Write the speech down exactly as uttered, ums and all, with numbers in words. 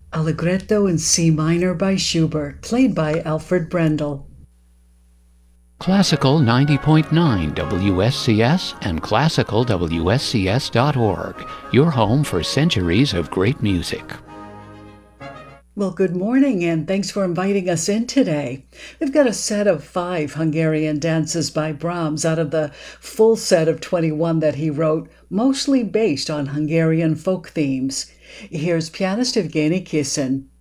Allegretto in C minor by Schubert, played by Alfred Brendel. Classical ninety point nine W S C S and classical W S C S dot org, your home for centuries of great music. Well, good morning, and thanks for inviting us in today. We've got a set of five Hungarian dances by Brahms out of the full set of twenty-one that he wrote, mostly based on Hungarian folk themes. Here's pianist Evgeny Kissin.